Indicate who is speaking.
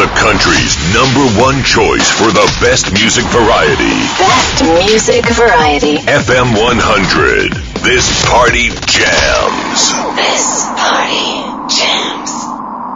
Speaker 1: The country's #1 choice for the best music variety.
Speaker 2: Best music variety.
Speaker 1: FM 100. This party jams.
Speaker 2: This